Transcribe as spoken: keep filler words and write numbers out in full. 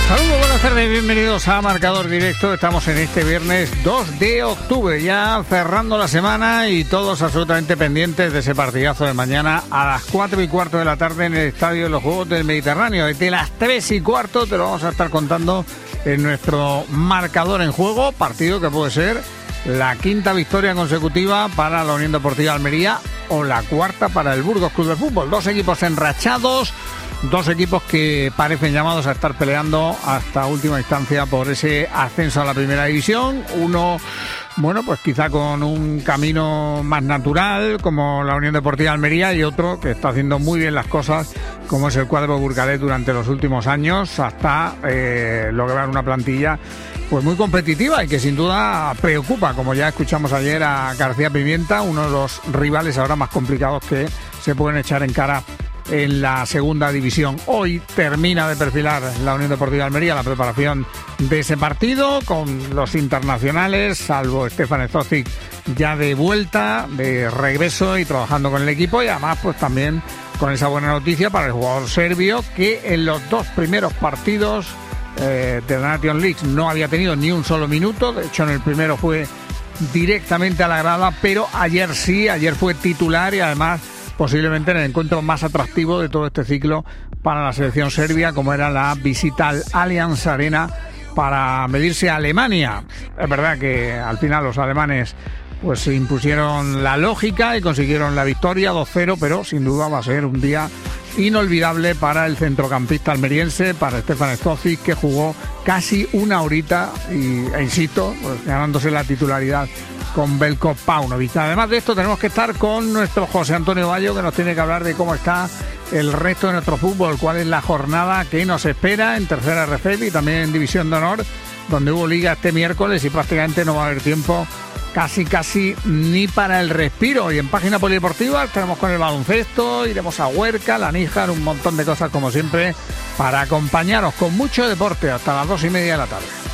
Saludos, buenas tardes, bienvenidos a Marcador Directo. Estamos en este viernes dos de octubre, ya cerrando la semana y todos absolutamente pendientes de ese partidazo de mañana a las cuatro y cuarto de la tarde en el Estadio de los Juegos del Mediterráneo. Desde las tres y cuarto te lo vamos a estar contando en nuestro Marcador en Juego, partido que puede ser la quinta victoria consecutiva para la Unión Deportiva Almería o la cuarta para el Burgos Club de Fútbol. Dos equipos enrachados, dos equipos que parecen llamados a estar peleando hasta última instancia por ese ascenso a la primera división. Uno, bueno, pues quizá con un camino más natural, como la Unión Deportiva Almería, y otro que está haciendo muy bien las cosas, como es el cuadro Burgalés durante los últimos años, hasta eh, lograr una plantilla pues muy competitiva y que sin duda preocupa, como ya escuchamos ayer a García Pimienta, uno de los rivales ahora más complicados que se pueden echar en cara en la segunda división. Hoy termina de perfilar la Unión Deportiva Almería la preparación de ese partido con los internacionales, salvo Stefan Stozic ya de vuelta, de regreso y trabajando con el equipo, y además pues también con esa buena noticia para el jugador serbio que en los dos primeros partidos eh, de la Nation League no había tenido ni un solo minuto. De hecho en el primero fue directamente a la grada, pero ayer sí, ayer fue titular y además posiblemente en el encuentro más atractivo de todo este ciclo para la selección serbia, como era la visita al Allianz Arena para medirse a Alemania. Es verdad que al final los alemanes pues impusieron la lógica y consiguieron la victoria dos cero, pero sin duda va a ser un día inolvidable para el centrocampista almeriense, para Stefan Stozic, que jugó casi una horita y, e insisto, pues, ganándose la titularidad con Veljko Paunovic. Además de esto tenemos que estar con nuestro José Antonio Bayo, que nos tiene que hablar de cómo está el resto de nuestro fútbol, cuál es la jornada que nos espera en tercera R F y también en División de Honor, donde hubo liga este miércoles y prácticamente no va a haber tiempo casi casi ni para el respiro. Y en página polideportiva estaremos con el baloncesto, iremos a Huerca, la Níjar, un montón de cosas como siempre para acompañaros con mucho deporte hasta las dos y media de la tarde.